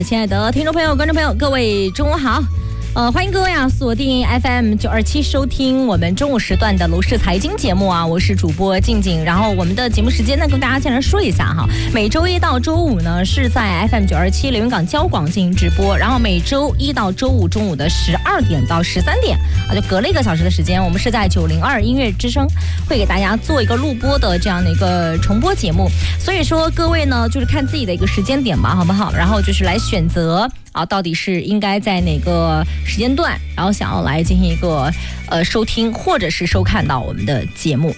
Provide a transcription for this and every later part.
亲爱的听众朋友、观众朋友，各位中午好。欢迎各位锁定 FM 927收听我们中午时段的楼市财经节目啊，我是主播静静。然后我们的节目时间呢，跟大家先来说一下哈，每周一到周五呢是在 FM 927连云港交广进行直播，然后每周一到周五中午的12点到13点啊，就隔了1个小时的时间，我们是在902音乐之声会给大家做一个录播的这样的一个重播节目。所以说各位呢，就是看自己的一个时间点吧，好不好？然后就是来选择到底是应该在哪个时间段，然后想要来进行一个收听或者是收看到我们的节目。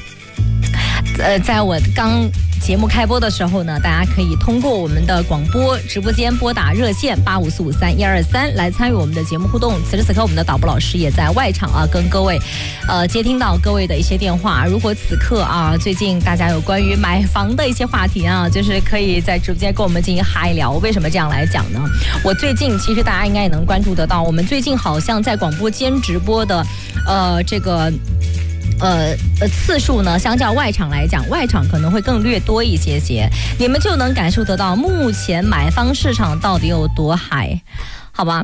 在我刚节目开播的时候呢，大家可以通过我们的广播直播间拨打热线85453123来参与我们的节目互动。此时此刻，我们的导播老师也在外场跟各位接听到各位的一些电话。如果此刻最近大家有关于买房的一些话题就是可以在直播间跟我们进行嗨聊。为什么这样来讲呢？我最近其实大家应该也能关注得到，我们最近好像在广播间直播的这个次数呢，相较外场来讲，外场可能会更略多一些些，你们就能感受得到目前买方市场到底有多嗨，好吧？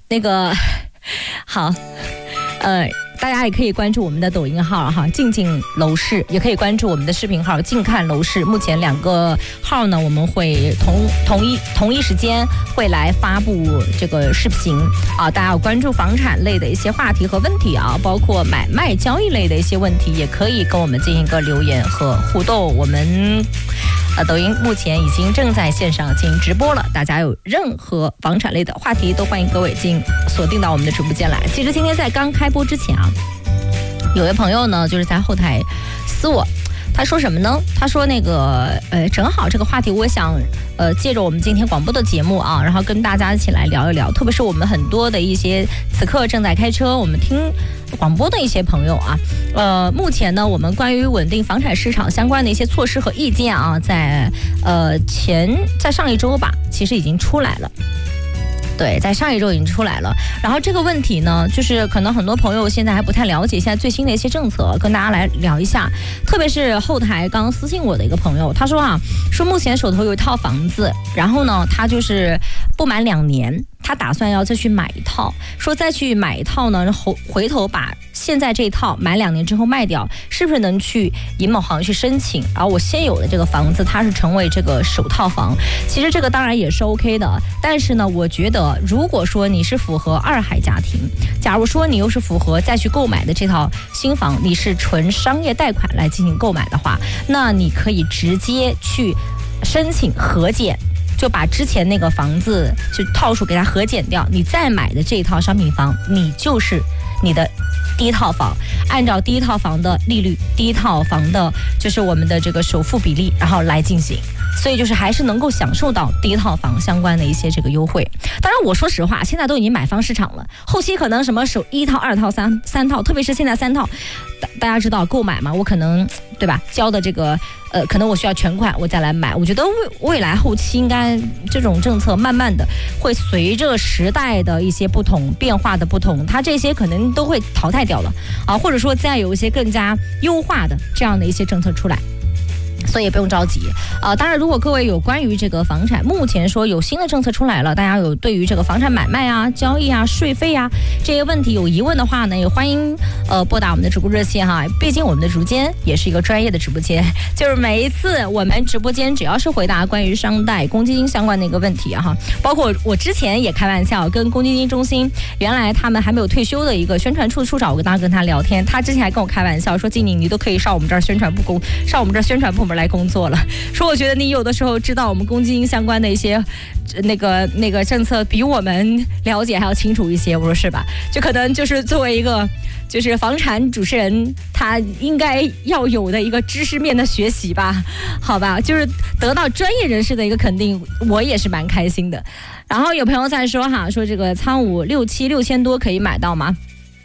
好，大家也可以关注我们的抖音号静静楼市，也可以关注我们的视频号静看楼市。目前2个号呢，我们会同一时间会来发布这个视频大家有关注房产类的一些话题和问题包括买卖交易类的一些问题，也可以跟我们进行一个留言和互动。我们抖音目前已经正在线上进行直播了，大家有任何房产类的话题都欢迎各位进行锁定到我们的直播间来。其实今天在刚开播之前有位朋友呢就是在后台私我，他说什么呢？他说正好这个话题我想借着我们今天广播的节目然后跟大家一起来聊一聊，特别是我们很多的一些此刻正在开车我们听广播的一些朋友目前呢我们关于稳定房产市场相关的一些措施和意见在上一周吧，其实已经出来了。对，在上一周已经出来了。然后这个问题呢，就是可能很多朋友现在还不太了解现在最新的一些政策，跟大家来聊一下。特别是后台刚私信我的一个朋友，他说说目前手头有一套房子，然后呢他就是不满2年，他打算要再去买一套，说再去买一套呢，回头把现在这一套买2年之后卖掉，是不是能去银某行去申请？而我现有的这个房子，它是成为这个首套房。其实这个当然也是 OK 的，但是呢，我觉得如果说你是符合2孩家庭，假如说你又是符合再去购买的这套新房，你是纯商业贷款来进行购买的话，那你可以直接去申请核减。就把之前那个房子就套数给它核减掉，你再买的这一套商品房，你就是你的第一套房，按照第一套房的利率，第一套房的就是我们的这个首付比例，然后来进行。所以就是还是能够享受到第一套房相关的一些这个优惠。当然我说实话，现在都已经买方市场了，后期可能什么首1套、2套、3套，特别是现在3套，大家知道购买嘛，我可能对吧交的这个可能我需要全款我再来买。我觉得未来后期应该这种政策慢慢的会随着时代的一些不同变化的不同，它这些可能都会淘汰掉了或者说再有一些更加优化的这样的一些政策出来。所以也不用着急当然如果各位有关于这个房产目前说有新的政策出来了，大家有对于这个房产买卖交易税费这些问题有疑问的话呢，也欢迎拨打我们的直播热线毕竟我们的直播间也是一个专业的直播间，就是每一次我们直播间只要是回答关于商贷公积金相关的一个问题包括我之前也开玩笑跟公积金中心原来他们还没有退休的一个宣传处处长，我跟他聊天，他之前还跟我开玩笑说，静宁你都可以上我们这儿宣传部门来工作了，说我觉得你有的时候知道我们公积金相关的一些那个政策比我们了解还要清楚一些。我说是吧？就可能就是作为一个就是房产主持人，他应该要有的一个知识面的学习吧，好吧，就是得到专业人士的一个肯定，我也是蛮开心的。然后有朋友在说说这个仓5、6、7、6000多可以买到吗？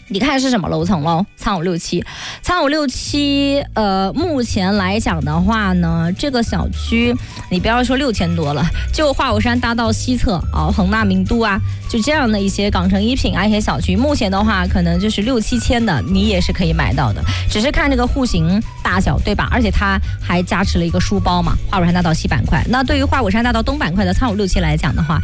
你看是什么楼层喽？苍梧67，苍梧67，目前来讲的话呢，这个小区你不要说6000多了，就华果山大道西侧啊，恒大名都啊，就这样的一些港城一品啊一些小区，目前的话可能就是6、7千的，你也是可以买到的，只是看这个户型大小，对吧？而且它还加持了一个书包嘛，华果山大道西板块。那对于华果山大道东板块的苍梧67来讲的话，